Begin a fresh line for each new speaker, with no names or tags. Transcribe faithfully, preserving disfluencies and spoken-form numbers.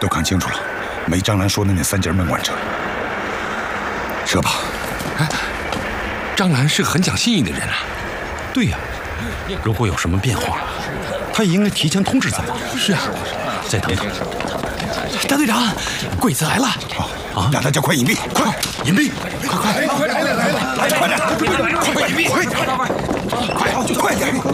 都看清楚了，没张兰说的那三节闷罐车。射吧。
哎，张兰是个很讲信义的人啊。
对呀，如果有什么变化，他也应该提前通知咱们。
是啊，
再等等。
大队长，鬼子来了！
啊，让大家快隐蔽，快
隐蔽，
快快来来来来来，快点，快快隐蔽，快点，快快就快点。